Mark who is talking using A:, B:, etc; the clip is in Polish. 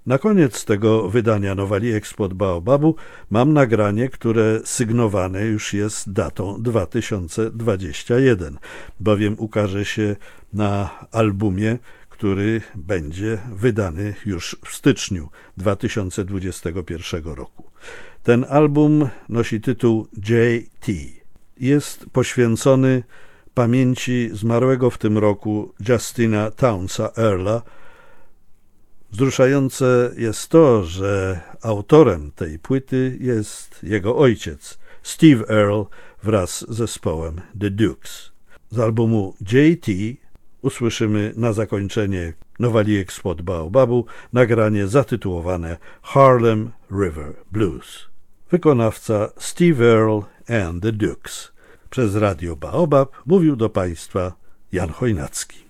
A: Na koniec tego wydania Nowali spod Baobabu mam nagranie, które sygnowane już jest datą 2021, bowiem ukaże się na albumie, który będzie wydany już w styczniu 2021 roku. Ten album nosi tytuł JT. Jest poświęcony pamięci zmarłego w tym roku Justina Townsa Earla. Wzruszające jest to, że autorem tej płyty jest jego ojciec, Steve Earle, wraz z zespołem The Dukes. Z albumu JT usłyszymy na zakończenie Nowali spod Baobabu nagranie zatytułowane Harlem River Blues. Wykonawca Steve Earle and The Dukes. Przez Radio Baobab mówił do Państwa Jan Chojnacki.